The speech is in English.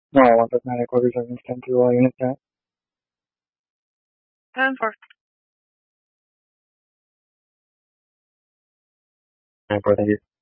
No, I wanted my recording assistant to unit that. 10-4. I thank you.